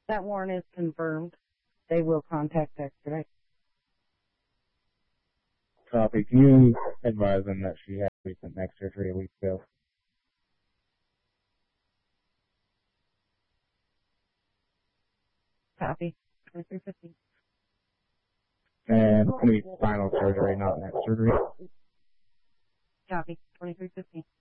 That warrant is confirmed. They will contact Expedite. Copy. Can you advise them that she had recent neck surgery a week ago? Copy. 2315. And it's going to be spinal surgery, not neck surgery. Copy. 2315.